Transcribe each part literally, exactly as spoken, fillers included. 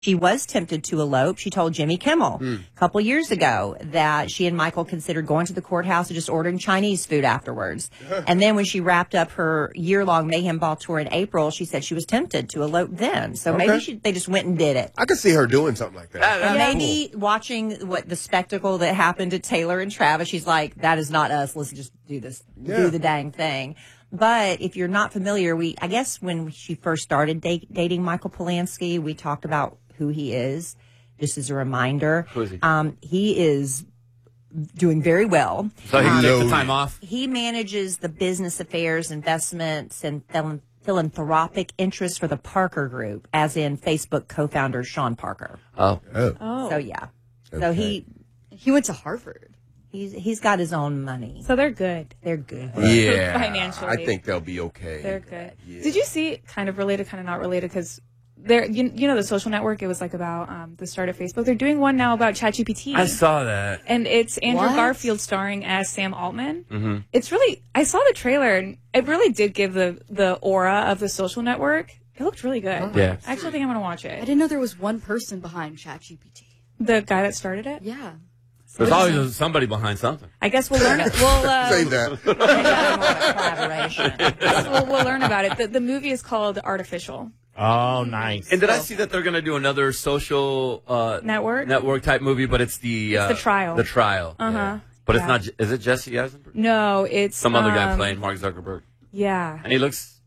She was tempted to elope. She told Jimmy Kimmel mm. a couple years ago that she and Michael considered going to the courthouse and just ordering Chinese food afterwards. And then when she wrapped up her year-long Mayhem Ball tour in April, she said she was tempted to elope then. So okay. maybe she, they just went and did it. I could see her doing something like that. Uh, yeah. Maybe cool. watching what the spectacle that happened to Taylor and Travis, she's like, that is not us. Let's just do this, yeah. do the dang thing. But if you're not familiar, we I guess when she first started date, dating Michael Polanski, we talked about who he is, just as a reminder. Who is he? Um, he is doing very well. So he um, took the time off? He manages the business affairs, investments, and phil- philanthropic interests for the Parker Group, as in Facebook co-founder Sean Parker. Oh. Oh. So, yeah. Okay. So he... He went to Harvard. He's He's got his own money. So they're good. They're good. Yeah. Financially. I think they'll be okay. They're good. Yeah. Did you see, kind of related, kind of not related, because there, you, you know, the Social Network, it was like about um, the start of Facebook. They're doing one now about ChatGPT. I saw that. And it's Andrew What? Garfield starring as Sam Altman. Mm-hmm. It's really, I saw the trailer, and it really did give the, the aura of the Social Network. It looked really good. Yeah. I actually think I'm going to watch I it. didn't know there was one person behind ChatGPT. The guy that started it? Yeah. There's always somebody behind something. I guess we'll learn it. We'll, uh, Save that. Collaboration. we'll, we'll learn about it. The, the movie is called Artificial. Oh, nice. And did I see that they're going to do another social uh, Network? network type movie, but it's the uh, It's the trial. The trial. Uh-huh. Yeah. But Yeah. it's not. Is it Jesse Eisenberg? No, it's Some other guy um, playing Mark Zuckerberg, Yeah. and he looks.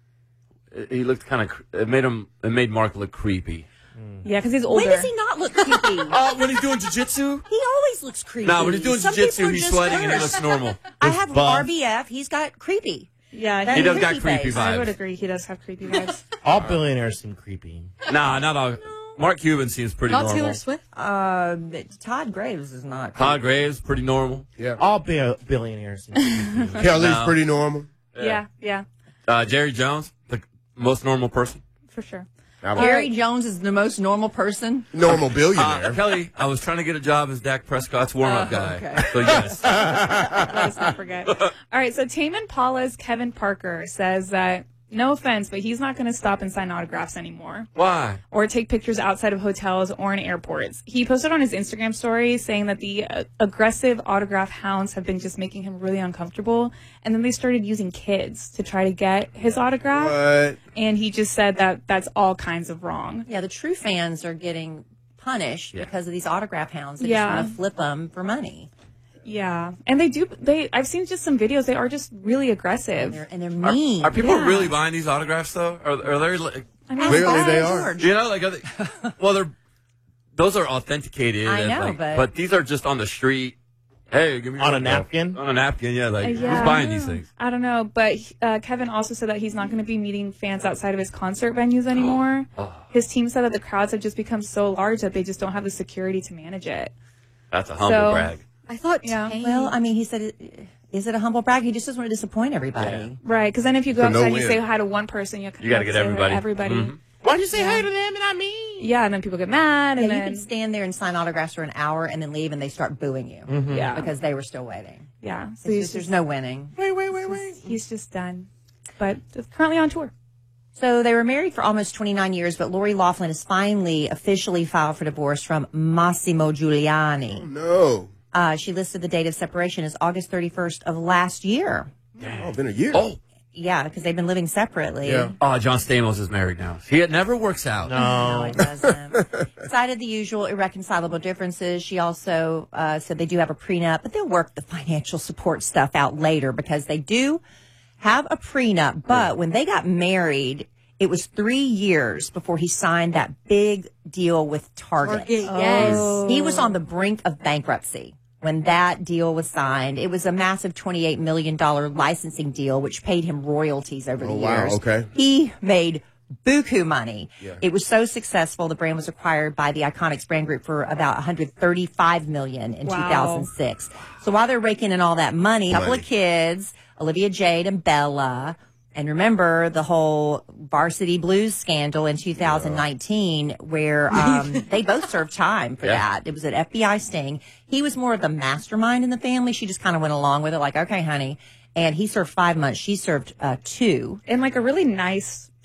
He looked kind of. It made him. It made Mark look creepy. Yeah, because he's older. When does he not look creepy? Oh, when he's doing jiu-jitsu? He always looks creepy. No, when he's doing Some jiu-jitsu, people are he's just sweating and he cursed. looks normal. I have buff. R B F. He's got creepy. Yeah, That He does creepy got creepy face. vibes. I would agree. He does have creepy vibes. All billionaires seem creepy. Nah, not all. Mark Cuban seems pretty Not normal. Taylor Swift? Uh, but Todd Graves is not. Todd Graves, pretty normal. Yeah. All bi- billionaires seem creepy. Kelly's No. pretty normal. yeah, yeah, Uh, Jerry Jones, the most normal person. for sure. Gary Jones is the most normal person. Normal Uh, billionaire. Kelly, I was trying to get a job as Dak Prescott's warm-up Oh, guy. okay. So yes. Let us not forget. All right, so Tame Impala's Kevin Parker says that, no offense, but he's not going to stop and sign autographs anymore Why? or take pictures outside of hotels or in airports. He posted on his Instagram story saying that the uh, aggressive autograph hounds have been just making him really uncomfortable. And then they started using kids to try to get his autograph. What? And he just said that that's all kinds of wrong. Yeah, the true fans are getting punished Yeah. because of these autograph hounds. They Yeah. just want to flip them for money. Yeah. And they do, they, I've seen just some videos. They are just really And aggressive. they're, and they're Are, mean. are people Yeah. really buying these autographs though? Are, are they like, I mean, Clearly why? they are. George. you know, like, are they, well, they're, those are authenticated. I and, know, like, but- but these are just on the street. Hey, give me your On a autograph. napkin? On a napkin, yeah. Like, Uh, yeah, who's buying these things? I don't know, but uh, Kevin also said that he's not going to be meeting fans outside of his concert venues anymore. Oh. His team said that the crowds have just become so large that they just don't have the security to manage it. That's a humble So- brag. I thought Yeah. Tame- Well, I mean, he said, is it a humble brag? He just doesn't want to disappoint everybody. Yeah. Right, because then if you go For no outside and you win. say hi to one person, you, You got to get say hi to everybody. everybody. Mhm. Why'd you say hi to them and not me? Yeah, and then people get mad, Yeah, and you then can stand there and sign autographs for an hour and then leave and they start booing you yeah, because they were still waiting. yeah. So It's he's just, there's just, no winning. Wait, wait, wait, wait. he's just done. But it's currently on tour. So they were married for almost twenty-nine years, but Lori Loughlin has finally officially filed for divorce from Massimo Giuliani. No. Uh, she listed the date of separation as August thirty-first of last year. Oh, been a year. Oh, Yeah, because they've been living separately. Yeah. oh, John Stamos is married now. He it never works out. No, No. it doesn't. Cited the usual irreconcilable differences. She also uh, said they do have a prenup, but they'll work the financial support stuff out later because they do have a prenup. But when they got married, it was three years before he signed that big deal with Target. Target, yes. Oh. He was on the brink of bankruptcy when that deal was signed. It was a massive twenty-eight million dollars licensing deal, which paid him royalties over the Oh, wow, years. okay. He made buku money. Yeah. It was so successful, the brand was acquired by the Iconics brand group for about one hundred thirty-five million dollars in Wow. two thousand six. So while they're raking in all that money, a couple Money. of kids, Olivia Jade and Bella. And remember the whole Varsity Blues scandal in two thousand nineteen where um, they both served time for Yeah. that. It was an F B I sting. He was more of the mastermind in the family. She just kind of went along with it like, okay, honey. And he served five months. She served uh, two. In like a really nice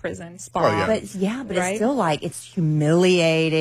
prison spa. Oh, yeah. But yeah, but Right? it's still like it's humiliating.